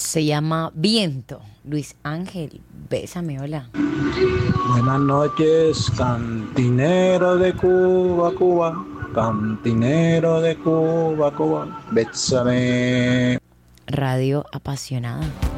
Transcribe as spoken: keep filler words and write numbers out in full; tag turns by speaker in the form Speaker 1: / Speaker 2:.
Speaker 1: Se llama Viento. Luis Ángel, bésame, hola.
Speaker 2: Buenas noches, cantinero de Cuba, Cuba, cantinero de Cuba, Cuba, bésame.
Speaker 1: Radio apasionada.